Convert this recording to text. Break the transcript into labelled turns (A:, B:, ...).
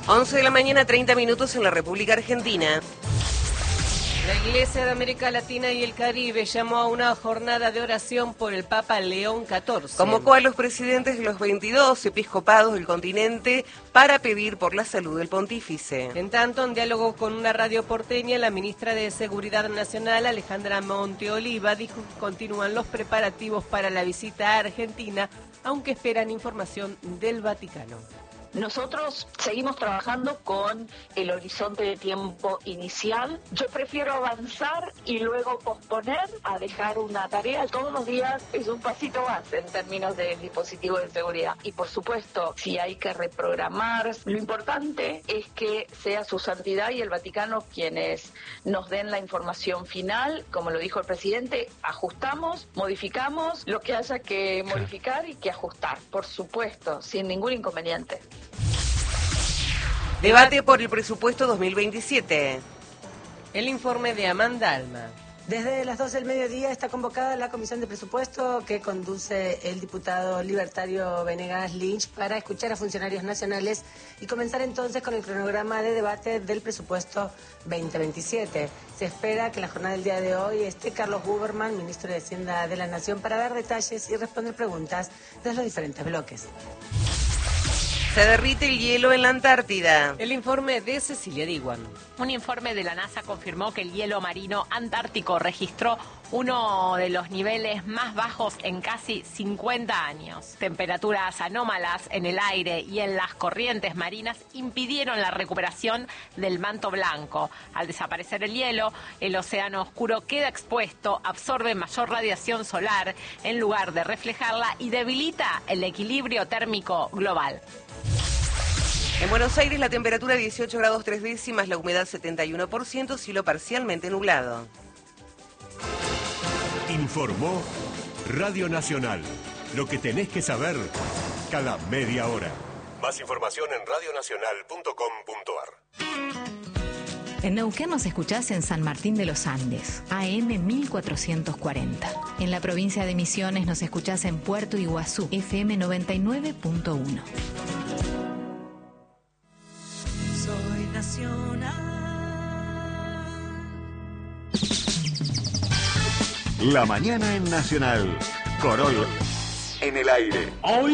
A: 11 de la mañana, 30 minutos en la República Argentina.
B: La Iglesia de América Latina y el Caribe llamó a una jornada de oración por el Papa León XIV.
A: Convocó a los presidentes de los 22 episcopados del continente para pedir por la salud del pontífice.
B: En tanto, en diálogo con una radio porteña, la ministra de Seguridad Nacional, Alejandra Monteoliva, dijo que continúan los preparativos para la visita a Argentina, aunque esperan información del Vaticano.
C: Nosotros seguimos trabajando con el horizonte de tiempo inicial. Yo prefiero avanzar y luego posponer a dejar una tarea. Todos los días es un pasito más en términos del dispositivo de seguridad. Y por supuesto, si hay que reprogramar, lo importante es que sea su santidad y el Vaticano quienes nos den la información final. Como lo dijo el presidente, ajustamos, modificamos lo que haya que modificar y que ajustar. Por supuesto, sin ningún inconveniente.
A: Debate por el presupuesto 2027.
B: El informe de Amanda Alma.
D: Desde las 12 del mediodía está convocada la Comisión de Presupuesto que conduce el diputado libertario Venegas Lynch para escuchar a funcionarios nacionales y comenzar entonces con el cronograma de debate del presupuesto 2027. Se espera que en la jornada del día de hoy esté Carlos Buberman, ministro de Hacienda de la Nación, para dar detalles y responder preguntas de los diferentes bloques.
A: Se derrite el hielo en la Antártida.
B: El informe de Cecilia Diwan.
E: Un informe de la NASA confirmó que el hielo marino antártico registró uno de los niveles más bajos en casi 50 años. Temperaturas anómalas en el aire y en las corrientes marinas impidieron la recuperación del manto blanco. Al desaparecer el hielo, el océano oscuro queda expuesto, absorbe mayor radiación solar en lugar de reflejarla y debilita el equilibrio térmico global.
A: En Buenos Aires la temperatura 18 grados 3 décimas, la humedad 71%, cielo parcialmente nublado.
F: Informó Radio Nacional. Lo que tenés que saber cada media hora. Más información en radionacional.com.ar.
G: En Neuquén nos escuchás en San Martín de los Andes, AM 1440. En la provincia de Misiones nos escuchás en Puerto Iguazú, FM 99.1.
H: Soy nacional.
I: La mañana en Nacional. Corol en el aire.
J: Hoy